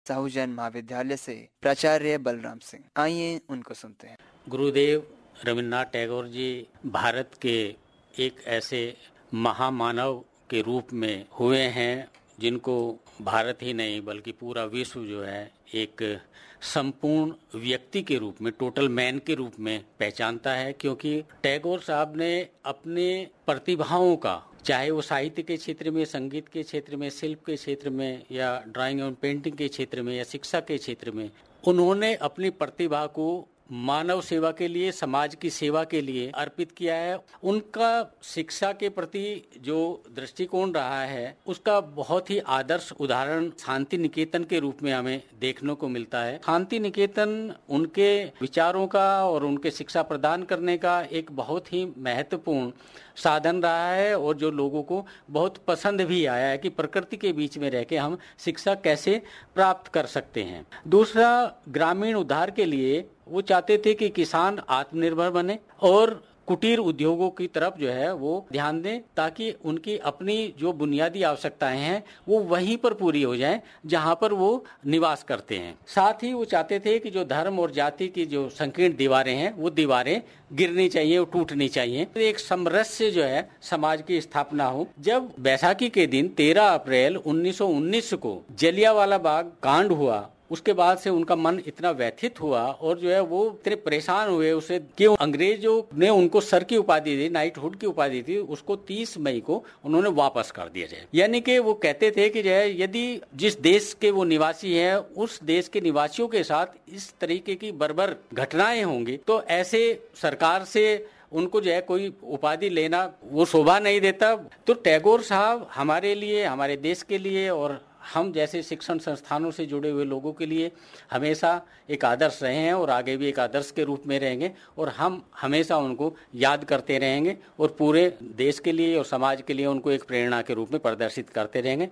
साहूजन महाविद्यालय से प्राचार्य बलराम सिंह। आइए उनको सुनते हैं। गुरुदेव रविन्द्रनाथ टैगोर जी भारत के एक ऐसे महामानव के रूप में हुए हैं जिनको भारत ही नहीं बल्कि पूरा विश्व जो है एक संपूर्ण व्यक्ति के रूप में, टोटल मैन के रूप में पहचानता है। क्योंकि टैगोर साहब ने अपने प्रतिभाओं का, चाहे वो साहित्य के क्षेत्र में, संगीत के क्षेत्र में, शिल्प के क्षेत्र में, या ड्राइंग और पेंटिंग के क्षेत्र में, या शिक्षा के क्षेत्र में, उन्होंने अपनी प्रतिभा को मानव सेवा के लिए, समाज की सेवा के लिए अर्पित किया है। उनका शिक्षा के प्रति जो दृष्टिकोण रहा है उसका बहुत ही आदर्श उदाहरण शांति निकेतन के रूप में हमें देखने को मिलता है। शांति निकेतन उनके विचारों का और उनके शिक्षा प्रदान करने का एक बहुत ही महत्वपूर्ण साधन रहा है और जो लोगों को बहुत पसंद भी आया है कि प्रकृति के बीच में रह के हम शिक्षा कैसे प्राप्त कर सकते हैं। दूसरा, ग्रामीण उद्धार के लिए वो चाहते थे कि किसान आत्मनिर्भर बने और कुटीर उद्योगों की तरफ जो है वो ध्यान दें, ताकि उनकी अपनी जो बुनियादी आवश्यकताएं हैं वो वहीं पर पूरी हो जाएं जहां पर वो निवास करते हैं। साथ ही वो चाहते थे कि जो धर्म और जाति की जो संकीर्ण दीवारें हैं वो दीवारें गिरनी चाहिए और टूटनी चाहिए। एक सामरस्य जो है समाज की स्थापना हो। जब बैसाखी के दिन 13 अप्रैल 1919 को जलियांवाला बाग कांड हुआ, उसके बाद से उनका मन इतना व्यथित हुआ और जो है वो इतने परेशान हुए उसे कि अंग्रेजों ने उनको सर की उपाधि दी, नाइटहुड की उपाधि थी, उसको 30 मई को उन्होंने वापस कर दिया जाए। यानी कि वो कहते थे कि जो है यदि जिस देश के वो निवासी हैं उस देश के निवासियों के साथ इस तरीके की बर्बर घटनाएं होंगी तो ऐसे सरकार से उनको जो है कोई उपाधि लेना वो शोभा नहीं देता। तो टैगोर साहब हमारे लिए, हमारे देश के लिए और हम जैसे शिक्षण संस्थानों से जुड़े हुए लोगों के लिए हमेशा एक आदर्श रहे हैं और आगे भी एक आदर्श के रूप में रहेंगे और हम हमेशा उनको याद करते रहेंगे और पूरे देश के लिए और समाज के लिए उनको एक प्रेरणा के रूप में प्रदर्शित करते रहेंगे।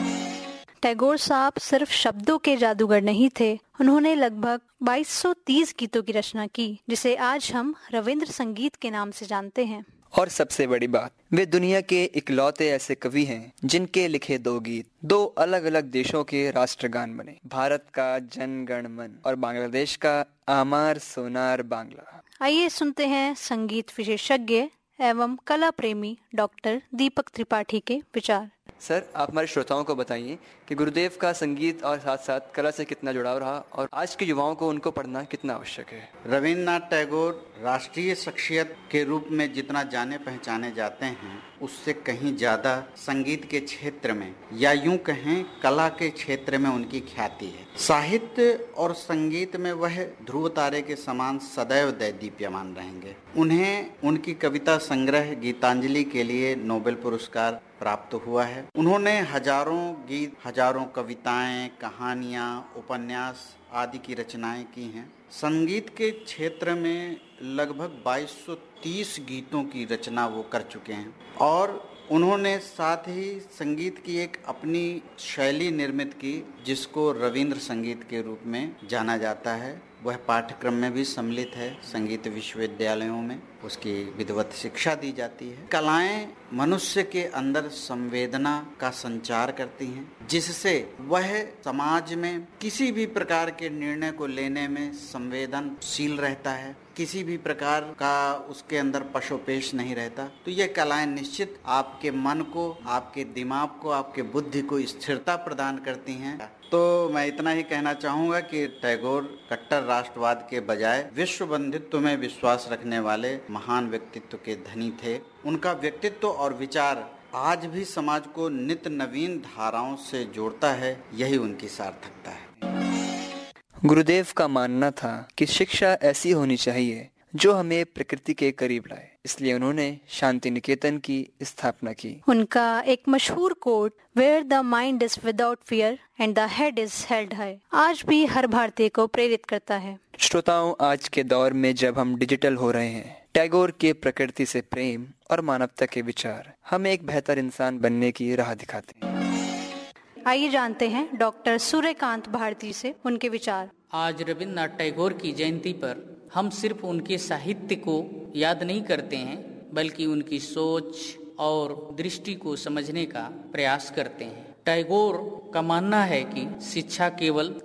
टैगोर साहब सिर्फ शब्दों के जादूगर नहीं थे, उन्होंने लगभग 2230 गीतों की रचना की, जिसे आज हम रविंद्र संगीत के नाम से जानते हैं। और सबसे बड़ी बात, वे दुनिया के इकलौते ऐसे कवि हैं जिनके लिखे 2 गीत 2 अलग अलग देशों के राष्ट्रगान बने, भारत का जन गण मन और बांग्लादेश का आमार सोनार बांग्ला। आइए सुनते हैं संगीत विशेषज्ञ एवं कला प्रेमी डॉक्टर दीपक त्रिपाठी के विचार। सर, आप हमारे श्रोताओं को बताइए कि गुरुदेव का संगीत और साथ साथ कला से कितना जुड़ाव रहा और आज के युवाओं को उनको पढ़ना कितना आवश्यक है। रविन्द्रनाथ टैगोर राष्ट्रीय शख्सियत के रूप में जितना जाने पहचाने जाते हैं उससे कहीं ज्यादा संगीत के क्षेत्र में या यूं कहें कला के क्षेत्र में उनकी ख्याति है। साहित्य और संगीत में वह ध्रुव तारे के समान सदैव दैदीप्यमान रहेंगे। उन्हें उनकी कविता संग्रह गीतांजलि के लिए नोबेल पुरस्कार प्राप्त हुआ है। उन्होंने हजारों गीत, हजारों कविताएं, कहानियां, उपन्यास आदि की रचनाएं की हैं। संगीत के क्षेत्र में लगभग 2230 गीतों की रचना वो कर चुके हैं और उन्होंने साथ ही संगीत की एक अपनी शैली निर्मित की जिसको रविंद्र संगीत के रूप में जाना जाता है। वह पाठ्यक्रम में भी सम्मिलित है, संगीत विश्वविद्यालयों में उसकी विधिवत शिक्षा दी जाती है। कलाएं मनुष्य के अंदर संवेदना का संचार करती हैं जिससे वह समाज में किसी भी प्रकार के निर्णय को लेने में संवेदनशील रहता है, किसी भी प्रकार का उसके अंदर पशुपेश नहीं रहता। तो ये कलाएं निश्चित आपके मन को, आपके दिमाग को, आपके बुद्धि को स्थिरता प्रदान करती हैं। तो मैं इतना ही कहना चाहूँगा कि टैगोर कट्टर राष्ट्रवाद के बजाय विश्व बंधुत्व में विश्वास रखने वाले महान व्यक्तित्व के धनी थे। उनका व्यक्तित्व और विचार आज भी समाज को नित्य नवीन धाराओं से जोड़ता है, यही उनकी सार्थकता है। गुरुदेव का मानना था कि शिक्षा ऐसी होनी चाहिए जो हमें प्रकृति के करीब लाए, इसलिए उन्होंने शांति निकेतन की स्थापना की। उनका एक मशहूर coat, where the mind is without fear and the head is held high, आज भी हर भारतीय को प्रेरित करता है। श्रोताओं, आज के दौर में जब हम डिजिटल हो रहे हैं, टैगोर के प्रकृति से प्रेम और मानवता के विचार हमें एक बेहतर इंसान बनने की राह दिखाते हैं। आइए जानते हैं डॉक्टर सूर्यकांत भारती से उनके विचार। आज रविन्द्रनाथ टैगोर की जयंती पर हम सिर्फ उनके साहित्य को याद नहीं करते हैं बल्कि उनकी सोच और दृष्टि को समझने का प्रयास करते हैं। टैगोर का मानना है कि शिक्षा केवल